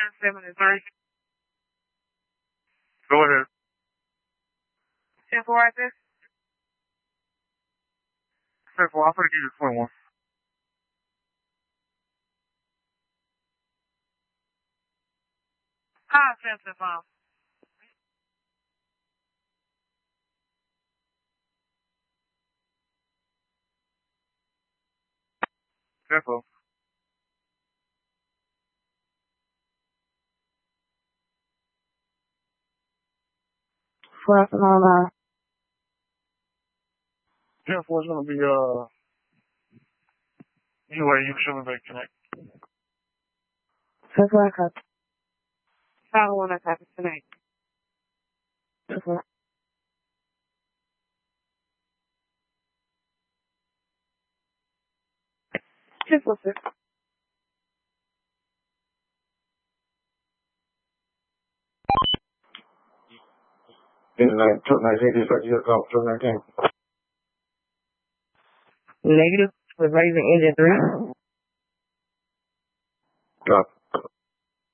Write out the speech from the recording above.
1073. Go ahead. 10-4 right there. 10-4, I'll give you 21. Hi, 10-5. Careful. Flat 9. 10-4 is going to be, anyway, you should be connect. 10-4 cut. 5-1, that's happened tonight. 10-4. Just listen. Negative. Was raising engine 3. Copy.